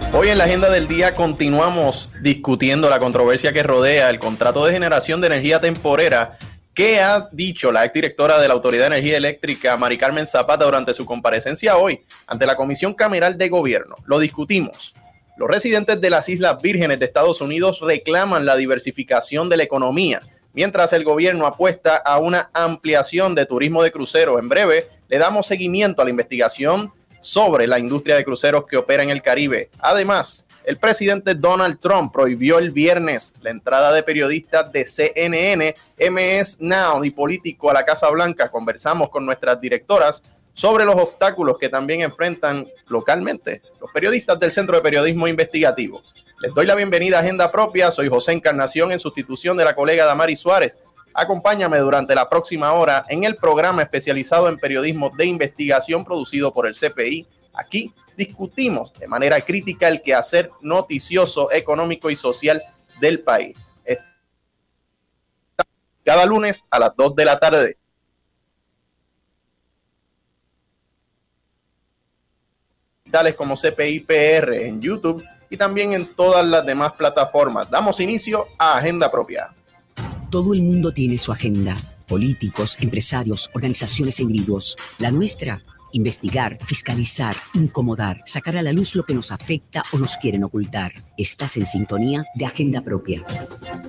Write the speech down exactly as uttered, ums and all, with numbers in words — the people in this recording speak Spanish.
Hoy en la agenda del día continuamos discutiendo la controversia que rodea el contrato de generación de energía temporera que ha dicho la exdirectora de la Autoridad de Energía Eléctrica, Mari Carmen Zapata, durante su comparecencia hoy ante la Comisión Cameral de Gobierno. Lo discutimos. Los residentes de las Islas Vírgenes de Estados Unidos reclaman la diversificación de la economía, mientras el gobierno apuesta a una ampliación de turismo de cruceros. En breve le damos seguimiento a la investigación sobre la industria de cruceros que opera en el Caribe. Además, el presidente Donald Trump prohibió el viernes la entrada de periodistas de C N N, M S Now y Político a la Casa Blanca. Conversamos con nuestras directoras sobre los obstáculos que también enfrentan localmente los periodistas del Centro de Periodismo Investigativo. Les doy la bienvenida a Agenda Propia. Soy José Encarnación en sustitución de la colega Damari Suárez. Acompáñame durante la próxima hora en el programa especializado en periodismo de investigación producido por el C P I. Aquí discutimos de manera crítica el quehacer noticioso, económico y social del país. Cada lunes a las dos de la tarde. Tales como C P I P R en YouTube y también en todas las demás plataformas. Damos inicio a Agenda Propia. Todo el mundo tiene su agenda. Políticos, empresarios, organizaciones e individuos. La nuestra, investigar, fiscalizar, incomodar, sacar a la luz lo que nos afecta o nos quieren ocultar. Estás en sintonía de Agenda Propia.